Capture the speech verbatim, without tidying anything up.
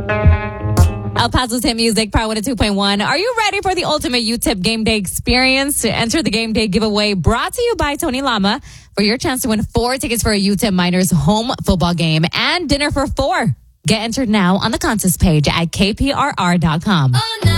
El Paso's hit music, Power one oh two point one. Are you ready for the ultimate U T I P game day experience? To enter the game day giveaway brought to you by Tony Lama for your chance to win four tickets for a U T I P Miners home football game and dinner for four. Get entered now on the contest page at K P R R dot com. Oh, no.